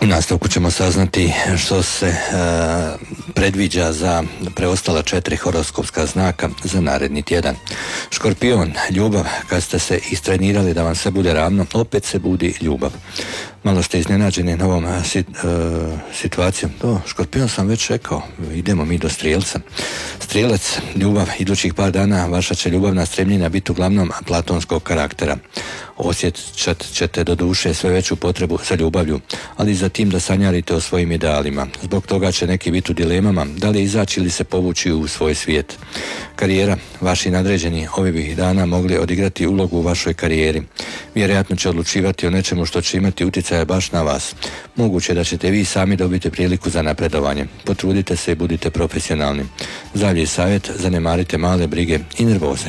U nastavku ćemo saznati što se predviđa za preostala 4 horoskopska znaka za naredni tjedan. Škorpion, ljubav, kad ste se istrenirali da vam sve bude ravno, opet se budi ljubav. Malo ste iznenađeni novom situacijom. Škorpion sam već rekao, idemo mi do Strijelca. Strijelac, ljubav, idućih par dana vaša će ljubavna stremljenja biti uglavnom platonskog karaktera. Osjećat ćete do duše sve veću potrebu za ljubavlju, ali za tim da sanjarite o svojim idealima. Zbog toga će neki biti u dilemama, da li izaći ili se povući u svoj svijet. Karijera, vaši nadređeni ovih bi dana mogli odigrati ulogu u vašoj karijeri. Vjerojatno će odlučivati o nečemu što će imati utjecaja baš na vas. Moguće da ćete vi sami dobiti priliku za napredovanje. Potrudite se i budite profesionalni. Zdravlje savjet, zanemarite male brige i nervoze.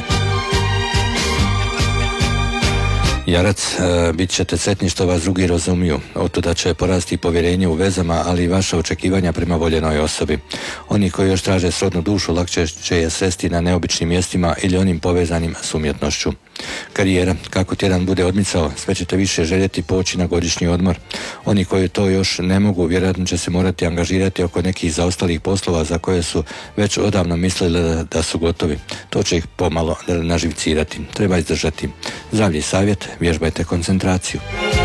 Jarac, bit ćete sretni što vas drugi razumiju. Otuda će porasti povjerenje u vezama, ali i vaša očekivanja prema voljenoj osobi. Oni koji još traže srodnu dušu lakše će je sresti na neobičnim mjestima ili onim povezanim s umjetnošću. Karijera, kako tjedan bude odmicao, sve ćete više željeti poći na godišnji odmor. Oni koji to još ne mogu, vjerojatno će se morati angažirati oko nekih zaostalih poslova za koje su već odavno mislili da su gotovi. To će ih pomalo naživcirati. Treba izdržati. Zdravlje savjet, vježbajte koncentraciju.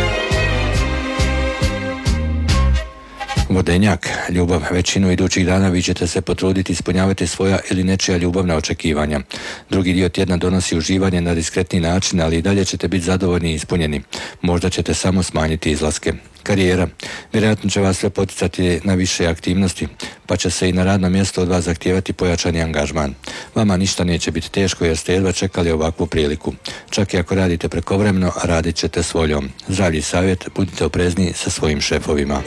Vodenjak, ljubav, većinu idućih dana vi ćete se potruditi ispunjavati svoja ili nečija ljubavna očekivanja. Drugi dio tjedna donosi uživanje na diskretni način, ali i dalje ćete biti zadovoljni i ispunjeni. Možda ćete samo smanjiti izlaske. Karijera, vjerojatno će vas sve poticati na više aktivnosti, pa će se i na radnom mjestu od vas zahtijevati pojačani angažman. Vama ništa neće biti teško jer ste jedva čekali ovakvu priliku. Čak i ako radite prekovremeno, radit ćete s voljom. Zdravlji savjet, budite oprezni sa svojim šefovima.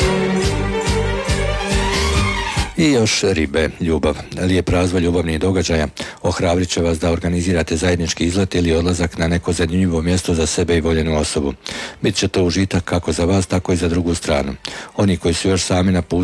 I još ribe, ljubav. Lijep razvoj ljubavnih događaja ohrabrit će vas da organizirate zajednički izlet ili odlazak na neko zanimljivo mjesto za sebe i voljenu osobu. Bit će to užitak kako za vas, tako i za drugu stranu. Oni koji su još sami na putu